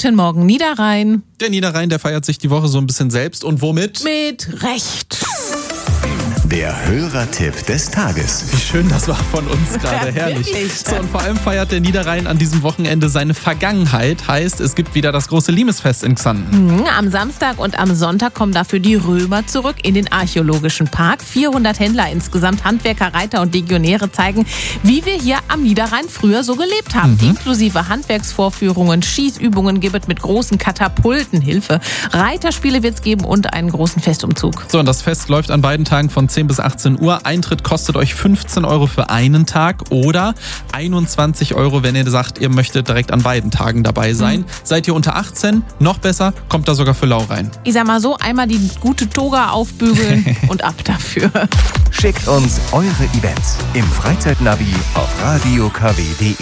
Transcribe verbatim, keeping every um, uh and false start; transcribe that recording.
Guten Morgen, Niederrhein. Der Niederrhein, der feiert sich die Woche so ein bisschen selbst. Und womit? Mit Recht. Der Hörertipp des Tages. Wie schön, das war von uns gerade, herrlich. So, und vor allem feiert der Niederrhein an diesem Wochenende seine Vergangenheit. Heißt, es gibt wieder das große Limesfest in Xanten. Mhm, am Samstag und am Sonntag kommen dafür die Römer zurück in den archäologischen Park. vierhundert Händler insgesamt, Handwerker, Reiter und Legionäre zeigen, wie wir hier am Niederrhein früher so gelebt haben. Mhm. Inklusive Handwerksvorführungen, Schießübungen gibt es mit großen Katapulten Hilfe. Reiterspiele wird es geben und einen großen Festumzug. So, und das Fest läuft an beiden Tagen von zehn bis achtzehn Uhr. Eintritt kostet euch fünfzehn Euro für einen Tag oder einundzwanzig Euro, wenn ihr sagt, ihr möchtet direkt an beiden Tagen dabei sein. Mhm. Seid ihr unter achtzehn? Noch besser, kommt da sogar für lau rein. Ich sag mal so, einmal die gute Toga aufbügeln und ab dafür. Schickt uns eure Events im Freizeitnavi auf radio k w punkt de.